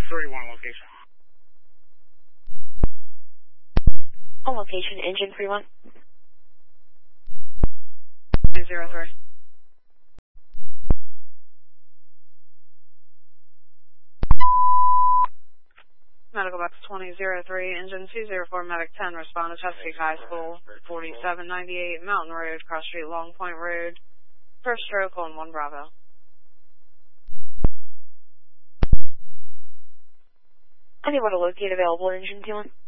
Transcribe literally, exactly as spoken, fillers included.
three one location. On location, engine three one. zero three. Medical box twenty zero three, engine two zero four, medic ten, respond to Chesapeake High School, forty-seven ninety-eight Mountain Road, Cross Street, Long Point Road, first stroke on one Bravo. Unable to locate available engine two one.